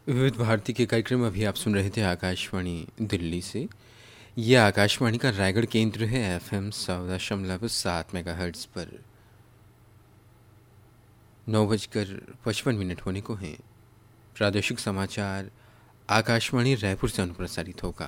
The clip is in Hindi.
विविध भारती के कार्यक्रम अभी आप सुन रहे थे आकाशवाणी दिल्ली से। यह आकाशवाणी का रायगढ़ केंद्र है। FM 100.7 मेगाहर्ट्ज़ पर 9:55 होने को हैं। प्रादेशिक समाचार आकाशवाणी रायपुर से अनुप्रसारित होगा।